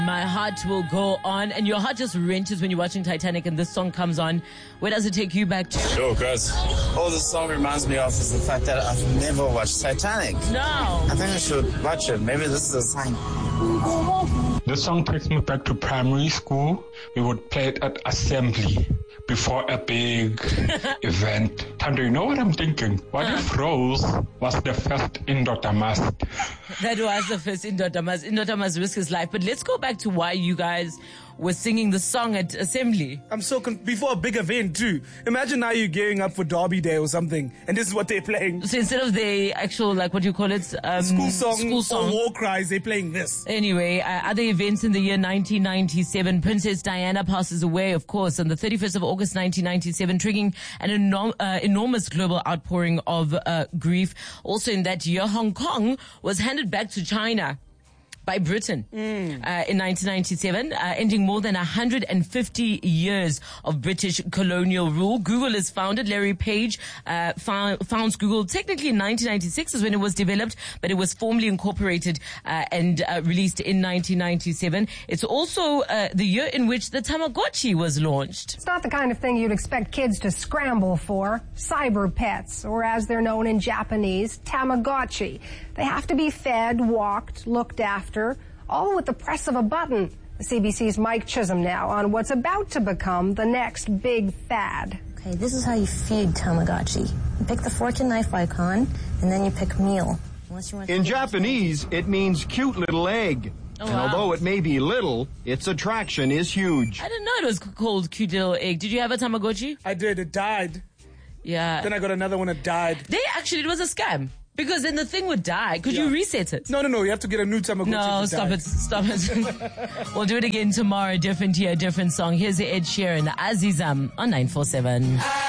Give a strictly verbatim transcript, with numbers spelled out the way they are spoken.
My heart will go on, and your heart just wrenches when you're watching Titanic and this song comes on. Where does it take you back to? Sure, guys. All this song reminds me of is the fact that I've never watched Titanic. No. I think I should watch it. Maybe this is a sign. This song takes me back to primary school. We would play it at assembly before a big event. Tando, you know what I'm thinking? What uh. if Rose was the first Indodamas? That was the first Indodamas. Indodamas risked his life. But let's go back to why you guys were singing the song at assembly. I'm so con- before a big event too. Imagine now you're gearing up for Derby Day or something, and this is what they're playing. So instead of the actual, like, what do you call it? Um, school song, school song or war cries, they're playing this. Anyway, uh, other events in the year nineteen ninety-seven. Princess Diana passes away, of course, on the thirty-first of August nineteen ninety-seven, triggering an enorm- uh, enormous global outpouring of uh, grief. Also in that year, Hong Kong was handed back to China by Britain mm. uh, in nineteen ninety-seven, uh, ending more than one hundred fifty years of British colonial rule. Google is founded. Larry Page uh, found, founds Google technically in nineteen ninety-six is when it was developed, but it was formally incorporated uh, and uh, released in nineteen ninety-seven. It's also uh, the year in which the Tamagotchi was launched. It's not the kind of thing you'd expect kids to scramble for. Cyber pets, or as they're known in Japanese, Tamagotchi. They have to be fed, walked, looked after, all with the press of a button. The C B C's Mike Chisholm now on what's about to become the next big fad. Okay, this is how you feed Tamagotchi. You pick the fork and knife icon, and then you pick meal. Unless you want in Japanese, it means cute little egg. Oh, and wow. although it may be little, its attraction is huge. I didn't know it was called cute little egg. Did you have a Tamagotchi? I did. It died. Yeah. Then I got another one that died. They actually, it was a scam. Because then the thing would die. Could yeah. you reset it? No, no, no. You have to get a new Tamagotchi. No, stop die. it. Stop it. We'll do it again tomorrow. Different year, different song. Here's the Ed Sheeran, Azizam on nine four seven.